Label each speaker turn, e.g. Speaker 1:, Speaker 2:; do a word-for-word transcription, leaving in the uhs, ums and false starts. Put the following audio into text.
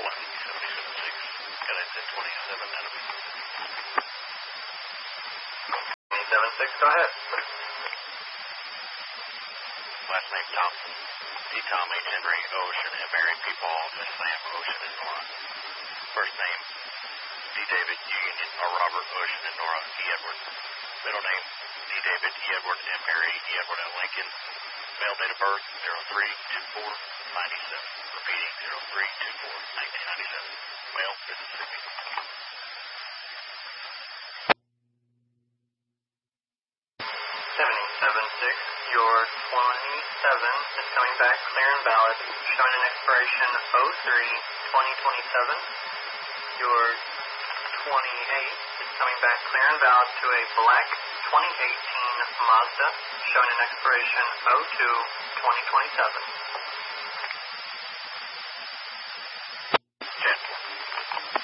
Speaker 1: one seventy-seven six. Got it at twenty-seven enemy.
Speaker 2: twenty-seven six, go ahead.
Speaker 1: Last name Thompson. D. Tom H. Henry, Ocean, and Mary P. Paul, Miss Sam, Ocean, and Nora. First name, D. David, U. Union, or Robert, Ocean, and Nora, E. Edward. Middle name, D. David, E. Edward, and Mary, E. Edward, and Lincoln. Male date of birth, zero three two four ninety-seven. Repeating, zero three two four nineteen ninety-seven. Male, Mississippi.
Speaker 2: seventy-seven six, your twenty-seven is coming back clear and valid, showing an expiration oh three twenty twenty-seven. Your twenty-eight is coming back clear and valid to a black twenty eighteen Mazda, showing an expiration oh two twenty twenty-seven.